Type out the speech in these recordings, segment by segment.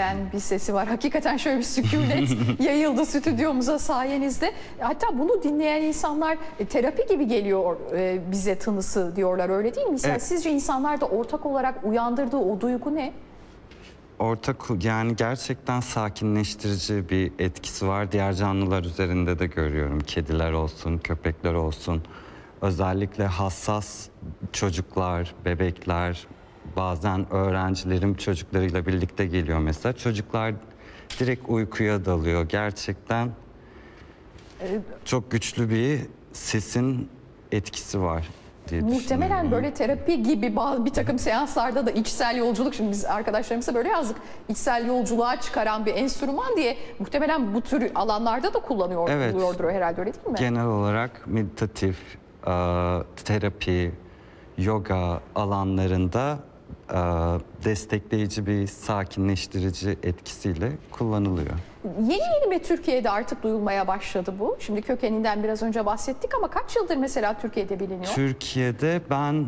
gelen bir sesi var. Hakikaten şöyle bir sükunet yayıldı stüdyomuza sayenizde. Hatta bunu dinleyen insanlar terapi gibi geliyor bize tınısı diyorlar, öyle değil mi? Evet. Sizce insanlarda ortak olarak uyandırdığı o duygu ne? Yani gerçekten sakinleştirici bir etkisi var. Diğer canlılar üzerinde de görüyorum. Kediler olsun, köpekler olsun. Özellikle hassas çocuklar, bebekler, bazen öğrencilerim çocuklarıyla birlikte geliyor mesela. Çocuklar direkt uykuya dalıyor. Gerçekten çok güçlü bir sesin etkisi var diye Muhtemelen böyle terapi gibi bir takım seanslarda da içsel yolculuk, şimdi biz arkadaşlarımıza böyle yazdık, içsel yolculuğa çıkaran bir enstrüman diye, muhtemelen bu tür alanlarda da kullanıyordur herhalde, öyle değil mi? Genel olarak meditatif, terapi, yoga alanlarında destekleyici bir sakinleştirici etkisiyle kullanılıyor. Yeni mi Türkiye'de artık duyulmaya başladı bu? Şimdi kökeninden biraz önce bahsettik ama kaç yıldır mesela Türkiye'de biliniyor? Türkiye'de ben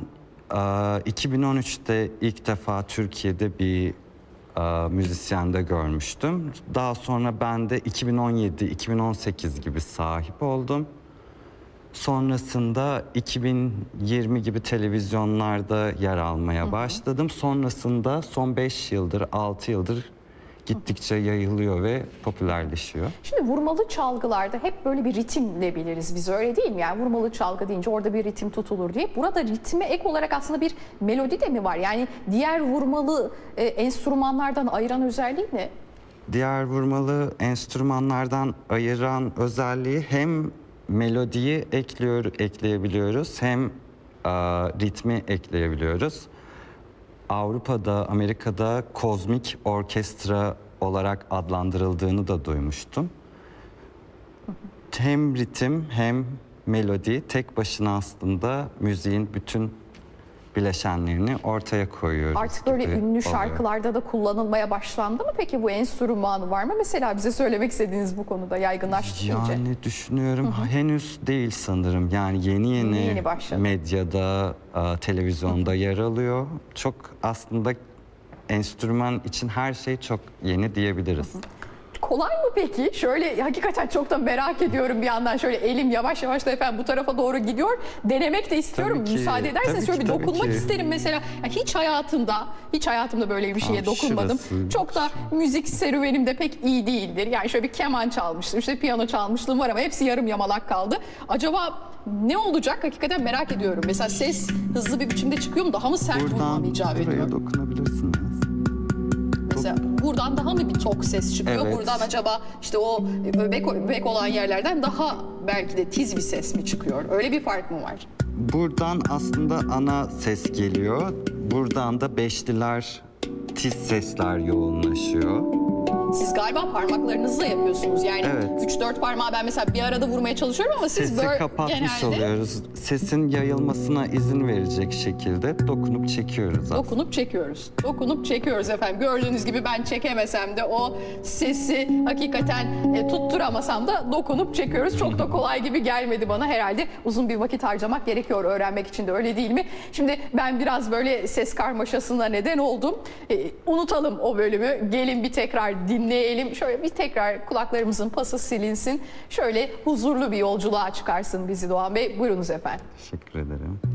2013'te ilk defa Türkiye'de bir müzisyende görmüştüm. Daha sonra ben de 2017-2018 gibi sahip oldum. Sonrasında 2020 gibi televizyonlarda yer almaya başladım. Sonrasında son 5 yıldır, 6 yıldır gittikçe yayılıyor ve popülerleşiyor. Şimdi vurmalı çalgılarda hep böyle bir ritimle biliriz biz, öyle değil mi? Yani vurmalı çalgı deyince orada bir ritim tutulur diye. Burada ritme ek olarak aslında bir melodi de mi var? Yani diğer vurmalı enstrümanlardan ayıran özelliği ne? Diğer vurmalı enstrümanlardan ayıran özelliği hem melodiyi ekleyebiliyoruz hem ritmi ekleyebiliyoruz. Avrupa'da, Amerika'da kozmik orkestra olarak adlandırıldığını da duymuştum. Hem ritim hem melodi tek başına aslında müziğin bütün bileşenlerini ortaya koyuyoruz. Artık böyle ünlü şarkılarda da kullanılmaya başlandı mı peki bu enstrüman, var mı? Mesela bize söylemek istediğiniz bu konuda yaygınlaştıkça. Yani düşünüyorum henüz değil sanırım. Yani yeni medyada, televizyonda yer alıyor. Çok aslında enstrüman için her şey çok yeni diyebiliriz. Kolay mı peki? Şöyle hakikaten çok da merak ediyorum bir yandan. Şöyle elim yavaş yavaş da efendim bu tarafa doğru gidiyor. Denemek de istiyorum. Müsaade ederseniz şöyle bir dokunmak isterim mesela. Yani hiç hayatımda böyle bir şeye dokunmadım. Çok da müzik serüvenim de pek iyi değildir. Yani şöyle bir keman çalmıştım, işte piyano çalmışlığım var ama hepsi yarım yamalak kaldı. Acaba ne olacak? Hakikaten merak ediyorum. Mesela ses hızlı bir biçimde çıkıyor mu? Daha mı sert vurmam icap ediyor? Buradan buraya dokunabilirsiniz. Mesela buradan daha mı bir tok ses çıkıyor? Evet. Buradan acaba işte o öbek olan yerlerden daha belki de tiz bir ses mi çıkıyor? Öyle bir fark mı var? Buradan aslında ana ses geliyor. Buradan da beşliler, tiz sesler yoğunlaşıyor. Siz galiba parmaklarınızla yapıyorsunuz. Yani evet. 3-4 parmağı ben mesela bir arada vurmaya çalışıyorum ama siz sesi böyle kapatmış genelde oluyoruz. Sesin yayılmasına izin verecek şekilde dokunup çekiyoruz aslında. Dokunup çekiyoruz. Dokunup çekiyoruz efendim. Gördüğünüz gibi ben çekemesem de o sesi hakikaten tutturamasam da dokunup çekiyoruz. Çok da kolay gibi gelmedi bana. Herhalde uzun bir vakit harcamak gerekiyor öğrenmek için de, öyle değil mi? Şimdi ben biraz böyle ses karmaşasına neden oldum. Unutalım o bölümü. Gelin bir tekrar dinleyelim. Şöyle bir tekrar kulaklarımızın pası silinsin. Şöyle huzurlu bir yolculuğa çıkarsın bizi Doğan Bey. Buyurunuz efendim. Teşekkür ederim.